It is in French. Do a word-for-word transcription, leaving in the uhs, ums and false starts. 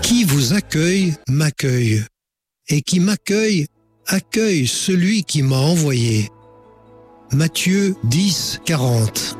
Qui vous accueille, m'accueille. Et qui m'accueille, accueille celui qui m'a envoyé. Matthieu dix, quarante.